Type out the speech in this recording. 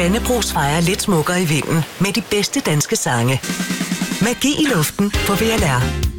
Dannebrog svejer lidt smukkere i vinden med de bedste danske sange. Magi i luften på VLR.